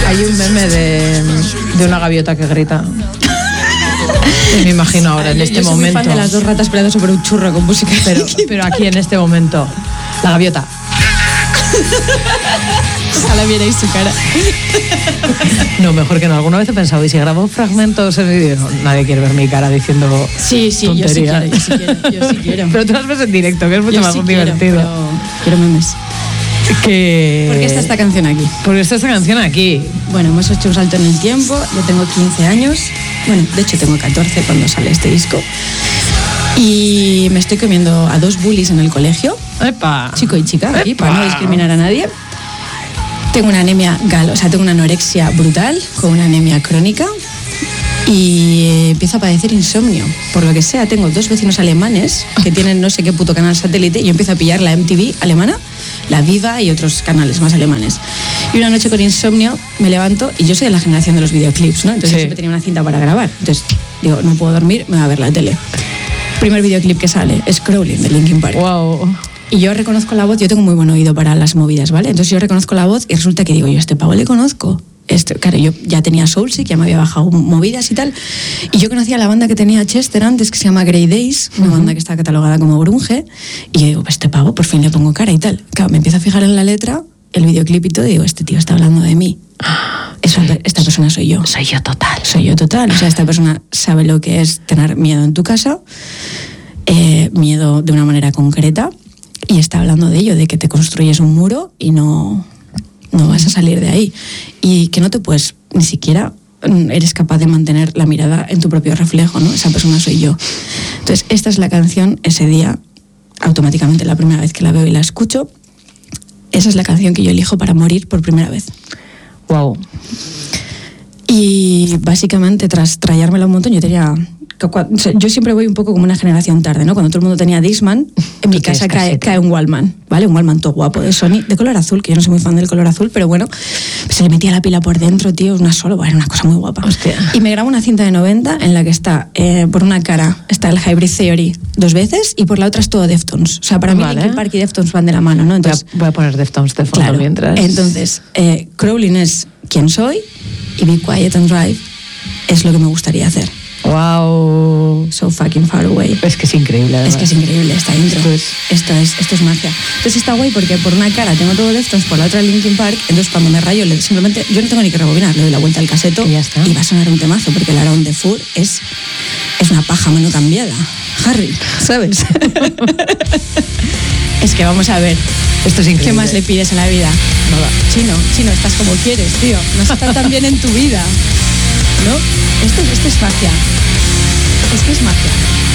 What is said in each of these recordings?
Hay un meme de una gaviota que grita. Me imagino ahora, en este yo soy momento. Muy fan de las dos ratas peleando sobre un churro con música. Pero aquí en este momento, la gaviota. Ojalá vierais su cara. No, mejor que no. Alguna vez he pensado, ¿y si grabo fragmentos en vídeo? No, nadie quiere ver mi cara diciendo Sí, tonterías. yo sí quiero. Pero tú las ves en directo, que es mucho Yo más sí divertido. Quiero memes. ¿Por qué está esta canción aquí? Porque está esta canción aquí. Bueno, hemos hecho un salto en el tiempo. Yo tengo 15 años. Bueno, de hecho tengo 14 cuando sale este disco. Y me estoy comiendo a 2 bullies en el colegio. ¡Epa! Chico y chica, aquí, ¡Epa! para no discriminar a nadie. Tengo una anemia tengo una anorexia brutal, con una anemia crónica. Y empiezo a padecer insomnio. Por lo que sea, tengo 2 vecinos alemanes que tienen no sé qué puto canal satélite y yo empiezo a pillar la MTV alemana, la Viva y otros canales más alemanes. Y una noche con insomnio me levanto y yo soy de la generación de los videoclips, ¿no? Entonces yo siempre tenía una cinta para grabar. Entonces digo, no puedo dormir, me voy a ver la tele. Primer videoclip que sale es Crawling de Linkin Park. Wow. Y yo reconozco la voz, yo tengo muy buen oído para las movidas, ¿vale? Entonces yo reconozco la voz y resulta que digo, yo a este pavo le conozco. Claro, yo ya tenía Soulsick, ya me había bajado movidas y tal. Y yo conocía la banda que tenía Chester antes, que se llama Grey Days, una banda que está catalogada como grunge. Y yo digo, pues este pavo, por fin le pongo cara y tal. Claro, me empiezo a fijar en la letra, el videoclip y todo, y digo, este tío está hablando de mí. Esta persona soy yo. Soy yo total. Soy yo total. O sea, esta persona sabe lo que es tener miedo en tu casa, miedo de una manera concreta, y está hablando de ello, de que te construyes un muro y no vas a salir de ahí. Y que no te puedes, ni siquiera eres capaz de mantener la mirada en tu propio reflejo, ¿no? Esa persona soy yo. Entonces, esta es la canción, ese día, automáticamente, la primera vez que la veo y la escucho, esa es la canción que yo elijo para morir por primera vez. Wow. Y básicamente, tras trayármela un montón, yo siempre voy un poco como una generación tarde, ¿no? Cuando todo el mundo tenía Discman, en mi casa cae un Wallman, ¿vale? Un Wallman todo guapo de Sony, de color azul, que yo no soy muy fan del color azul, pero bueno, se le metía la pila por dentro, tío, era una cosa muy guapa. Hostia. Y me grabo una cinta de 90 en la que está, por una cara, está el Hybrid Theory 2 veces y por la otra es todo Deftones. O sea, para mí Linkin Park y Deftones van de la mano, ¿no? Entonces, voy a poner Deftones de fondo, claro, mientras. Entonces, Crawling es quién soy y Be Quiet and Drive es lo que me gustaría hacer. Wow. So fucking far away. Es que es increíble, además. Es que es increíble esta intro. Esto es magia. Entonces está guay porque por una cara tengo todo Deftones, por la otra Linkin Park. Entonces cuando me rayo, simplemente yo no tengo ni que rebobinar, le doy la vuelta al caseto y ya está. Y va a sonar un temazo porque el Around the Fur es una paja mano cambiada. Harry, ¿sabes? Es que vamos a ver. Esto es increíble. ¿Qué más le pides a la vida? Nada. Chino, estás como quieres, tío. No estás tan bien en tu vida, ¿no? Esto es magia. Es que es magia.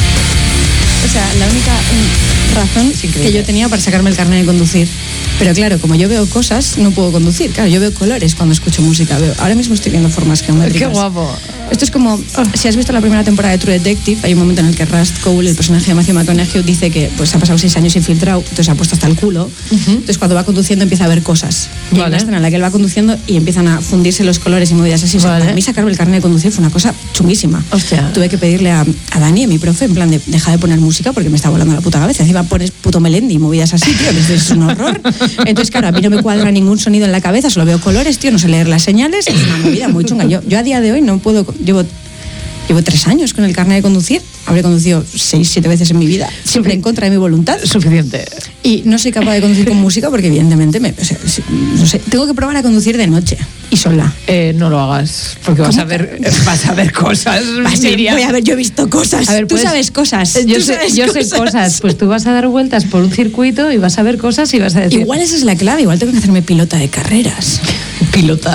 O sea, la única razón que yo tenía para sacarme el carnet de conducir. Pero claro, como yo veo cosas, no puedo conducir. Claro, yo veo colores cuando escucho música. Ahora mismo estoy viendo formas geométricas. ¡Qué guapo! Esto es como, si has visto la primera temporada de True Detective, hay un momento en el que Rust Cole, el personaje de Matthew McConaughey, dice que pues ha pasado 6 años infiltrado, entonces ha puesto hasta el culo. Entonces cuando va conduciendo empieza a ver cosas. Y hay una escena en la que él va conduciendo y empiezan a fundirse los colores y movidas así. Vale. Para mí sacarme el carnet de conducir fue una cosa chunguísima. Hostia. Tuve que pedirle a Dani, a mi profe, en plan de deja de poner música porque me está volando la puta cabeza. Encima pones puto Melendi y movidas así, tío, es un horror. Entonces claro, a mí no me cuadra ningún sonido en la cabeza, solo veo colores, tío, no sé leer las señales, es una movida muy chunga. Yo a día de hoy no puedo, llevo 3 años con el carnet de conducir. Habré conducido 6-7 veces en mi vida, siempre en contra de mi voluntad. Suficiente. Y no soy capaz de conducir con música porque evidentemente no sé, tengo que probar a conducir de noche y sola. No lo hagas, porque vas a ver cosas. Voy a ver, yo he visto cosas. A ver, tú sabes cosas. Yo sé cosas. Pues tú vas a dar vueltas por un circuito y vas a ver cosas y vas a decir... Igual esa es la clave, igual tengo que hacerme pilota de carreras. Pilota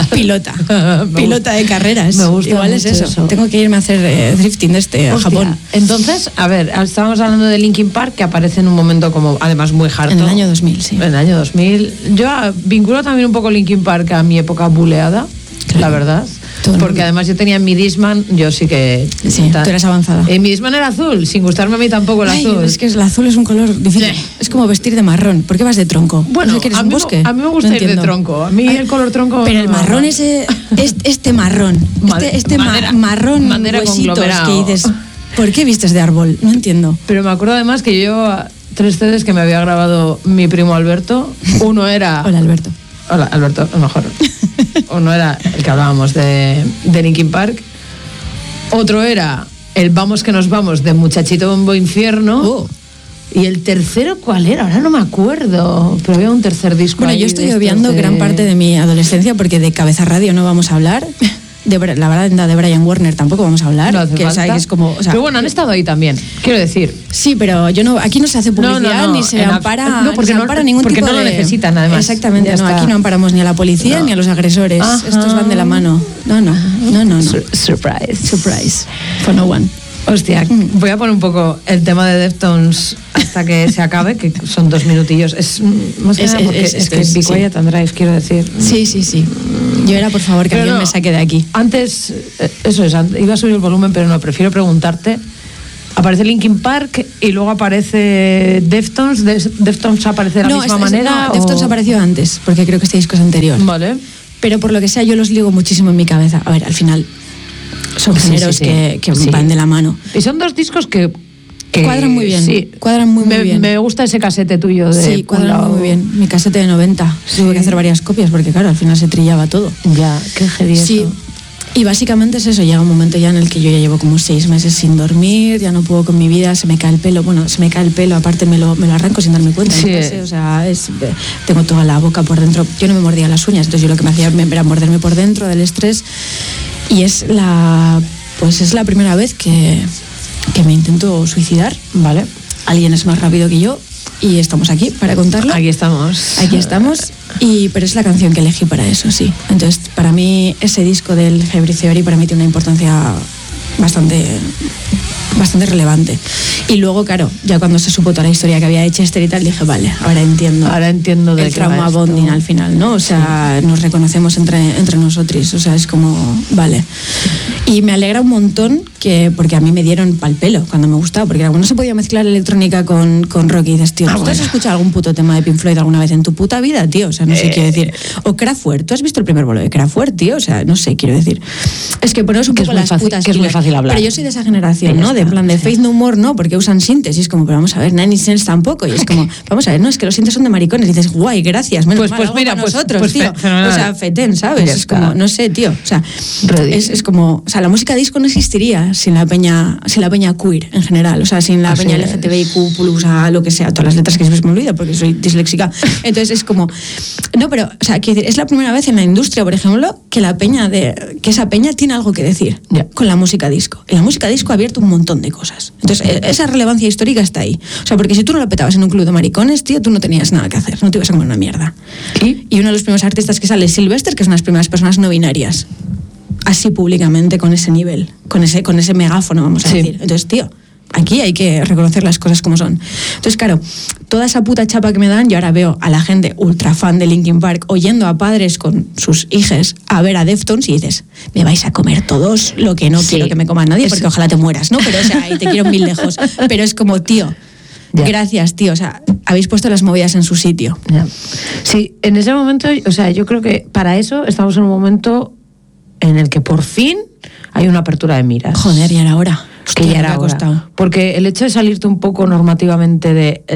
de carreras. Me gusta. Igual es eso. Tengo que irme a hacer drifting a Japón. Entonces, a ver, estábamos hablando de Linkin Park, que aparece en un momento como, además, muy harto. En el año 2000, sí. En el año 2000. Yo vinculo también un poco Linkin Park a mi época buleada, claro, la verdad. Porque además yo tenía mi Discman, yo sí que... Sí, tú eras avanzada. Mi Discman era azul, sin gustarme a mí tampoco el azul. Es que el azul es un color difícil. Es como vestir de marrón. ¿Por qué vas de tronco? Bueno, ¿No quieres un bosque? A mí me gusta ir de tronco. A mí el color tronco... Pero el marrón este marrón. Marrón madera huesitos que dices... ¿Por qué vistes de árbol? No entiendo. Pero me acuerdo además que yo 3 CDs que me había grabado mi primo Alberto. Uno era... Hola, Alberto. Hola, Alberto, a lo mejor. Uno era el que hablábamos de Linkin Park. Otro era el Vamos que nos vamos de Muchachito Bombo Infierno. Y el tercero, ¿cuál era? Ahora no me acuerdo. Pero había un tercer disco. Bueno, yo estoy obviando gran parte de mi adolescencia porque de Cabeza Radio no vamos a hablar. La banda de Brian Warner tampoco vamos a hablar. No hace falta. O sea, que es como, o sea, pero bueno, han estado ahí también, quiero decir. Sí, pero yo no, aquí no se hace publicidad ni se ampara, porque ni se ampara ningún porque tipo no lo de... necesitan, además. Exactamente, no, aquí no amparamos ni a la policía ni a los agresores. Ajá. Estos van de la mano. No. Surprise. For no one. Hostia, voy a poner un poco el tema de Deftones hasta que se acabe, que son 2 minutillos. Es más que nada porque es que Be Quiet and Drive, quiero decir. Sí. Yo era, por favor, que alguien me saque de aquí. Antes, eso es, iba a subir el volumen, pero no, prefiero preguntarte. Aparece Linkin Park y luego aparece Deftones. ¿Deftones aparece de la misma manera? No, Deftones apareció antes, porque creo que este disco es anterior. Vale. Pero por lo que sea, yo los ligo muchísimo en mi cabeza. A ver, al final son géneros que van de la mano. Y son 2 discos que cuadran muy bien. Sí. Cuadran muy bien. Me gusta ese casete tuyo. Sí, cuadran muy bien. Mi casete de 90. Sí. Tuve que hacer varias copias porque, claro, al final se trillaba todo. Ya, qué heavy sí. eso. Y básicamente es eso, llega un momento ya en el que yo ya llevo como 6 meses sin dormir, ya no puedo con mi vida, se me cae el pelo, aparte me lo arranco sin darme cuenta. Sí. O sea, tengo toda la boca por dentro, yo no me mordía las uñas, entonces yo lo que me hacía era morderme por dentro del estrés, y es la primera vez que me intento suicidar, ¿vale? Alguien es más rápido que yo y estamos aquí para contarlo. Aquí estamos. Pero es la canción que elegí para eso, sí. Entonces, para mí, ese disco del Hybrid Theory para mí tiene una importancia bastante relevante. Y luego, claro, ya cuando se supo toda la historia que había hecho Chester y tal, dije, vale, ahora entiendo de el trauma bonding al final, ¿no? O sea, nos reconocemos entre nosotros, o sea, es como, vale. Y me alegra un montón porque a mí me dieron pal pelo cuando me gustaba, porque no se podía mezclar electrónica con rock y dices, tío, ¿tú has escuchado algún puto tema de Pink Floyd alguna vez en tu puta vida, tío? O sea, no sé, quiero decir. O Kraftwerk, ¿tú has visto el primer bolo de Kraftwerk, tío? O sea, no sé, quiero decir. Es que ponemos un poco las putas. Que es muy fácil hablar. Pero yo soy de esa generación, ¿no? De en plan de Faith No More, ¿no? Porque usan sintes y es como, pero vamos a ver, Nine Inch Nails tampoco. Y es como, vamos a ver, no, es que los sintes son de maricones. Y dices, guay, gracias. Menos mal, mira, nosotros, tío. O sea, fetén, ¿sabes? Es como, no sé, tío. O sea, es como, o sea, la música disco no existiría sin la peña queer en general. O sea, sin la peña LGTBIQ+, lo que sea, todas las letras que siempre me olvido porque soy disléxica. Entonces es como, no, pero, o sea, quiero decir, es la primera vez en la industria, por ejemplo, que esa peña tiene algo que decir con la música disco. Y la música disco ha abierto un montón de cosas. Entonces, esa relevancia histórica está ahí. O sea, porque si tú no lo petabas en un club de maricones, tío, tú no tenías nada que hacer, no te ibas a comer una mierda. Y uno de los primeros artistas que sale es Sylvester, que es una de las primeras personas no binarias. Así públicamente, con ese nivel, con ese megáfono, vamos a decir. Entonces, tío, aquí hay que reconocer las cosas como son. Entonces, claro, toda esa puta chapa que me dan, yo ahora veo a la gente ultra fan de Linkin Park oyendo a padres con sus hijas a ver a Deftones y dices, me vais a comer todos lo que no quiero que me coma nadie, porque ojalá te mueras, ¿no? Pero, o sea, y te quiero mil lejos. Pero es como, tío, gracias, tío, o sea, habéis puesto las movidas en su sitio. Sí, en ese momento, o sea, yo creo que para eso estamos en un momento en el que por fin hay una apertura de miras. Joder, ya era hora. Que ya era hora. Porque el hecho de salirte un poco normativamente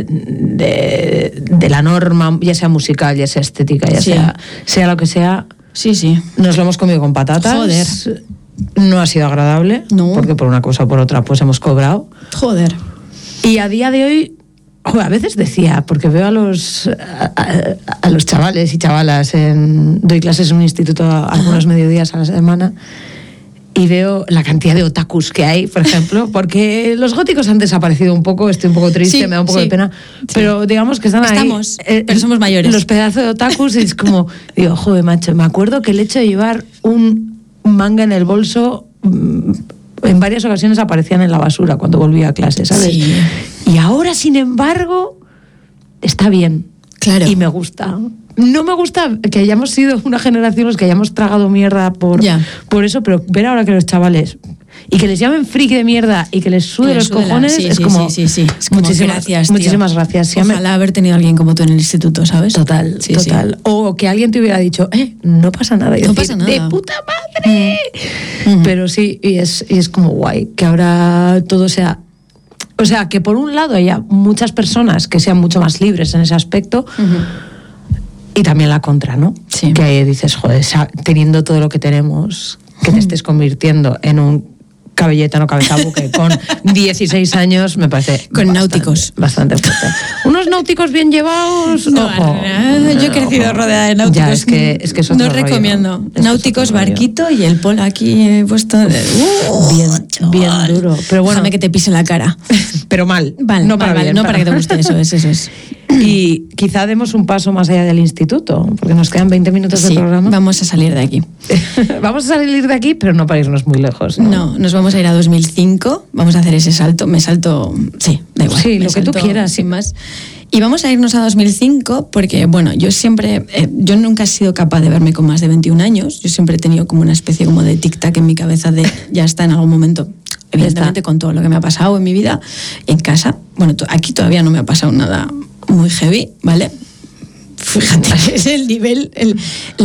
de la norma, ya sea musical, ya sea estética, ya sea lo que sea, nos lo hemos comido con patatas. Joder. No ha sido agradable, porque por una cosa o por otra pues hemos cobrado. Joder. Y a día de hoy, a veces decía, porque veo a los chavales y chavalas, doy clases en un instituto algunos mediodías a la semana, y veo la cantidad de otakus que hay, por ejemplo, porque los góticos han desaparecido un poco, estoy un poco triste, me da un poco de pena, pero digamos que estamos ahí. Pero somos mayores. Los pedazos de otakus, es como, digo, joder, macho, me acuerdo que el hecho de llevar un manga en el bolso en varias ocasiones aparecían en la basura cuando volvía a clase, ¿sabes? Sí. Y ahora, sin embargo, está bien. Claro. Y me gusta. No me gusta que hayamos sido una generación los que hayamos tragado mierda por eso, pero ver ahora que los chavales y que les llamen friki de mierda y que les sude los cojones es como es como muchísimas gracias. Ojalá haber tenido a alguien como tú en el instituto, ¿sabes? Total. O que alguien te hubiera dicho, no pasa nada. Y no decir, pasa nada. ¡de puta madre! Pero sí, y es como guay que ahora todo sea... O sea, que por un lado haya muchas personas que sean mucho más libres en ese aspecto, Y también la contra, ¿no? Sí. Que dices, joder, teniendo todo lo que tenemos, que te estés convirtiendo en un cabelleta, no cabeza buque, con 16 años, me parece con náuticos. Bastante fuerte. Unos náuticos bien llevados, No, ojo. yo he crecido rodeada de náuticos. Ya, es que es no otro recomiendo. rollo. Náuticos, barquito y el polo aquí puesto. Bien duro. Pero bueno, déjame que te pise la cara. pero mal. Vale, no para bien, no para que te guste, eso es. Y quizá demos un paso más allá del instituto, porque nos quedan 20 minutos de Sí, programa. vamos a salir de aquí. Vamos a salir de aquí, pero no para irnos muy lejos. No, nos vamos a ir a 2005, vamos a hacer ese salto, sí, da igual. Sí, lo que tú quieras. Sin más. Y vamos a irnos a 2005 porque, bueno, yo nunca he sido capaz de verme con más de 21 años, yo siempre he tenido como una especie como de tic-tac en mi cabeza de ya está en algún momento, evidentemente con todo lo que me ha pasado en mi vida, en casa, bueno, aquí todavía no me ha pasado nada muy heavy, ¿vale? Fíjate, es el nivel,